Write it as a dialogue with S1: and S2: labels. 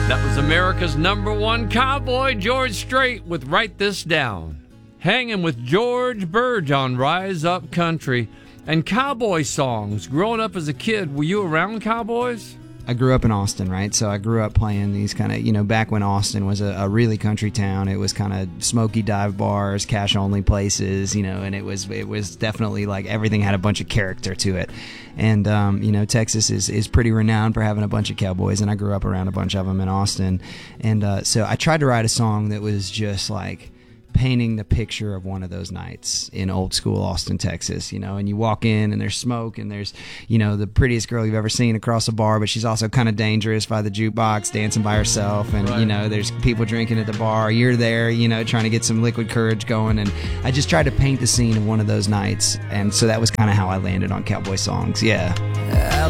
S1: That was America's #1 cowboy, George Strait, with Write This Down. Hanging with George Burge on Rise Up Country. And cowboy songs. Growing up as a kid, were you around cowboys?
S2: I grew up in Austin, right? So I grew up playing these kind of, back when Austin was a really country town. It was kind of smoky dive bars, cash-only places, and it was definitely like everything had a bunch of character to it. And, Texas is pretty renowned for having a bunch of cowboys, and I grew up around a bunch of them in Austin. And so I tried to write a song that was just like painting the picture of one of those nights in old school Austin, Texas, and you walk in and there's smoke and there's, the prettiest girl you've ever seen across a bar, but she's also kind of dangerous by the jukebox dancing by herself. And,
S1: right.
S2: There's people drinking at the bar. You're there, trying to get some liquid courage going. And I just tried to paint the scene of one of those nights. And so that was kind of how I landed on cowboy songs. Yeah.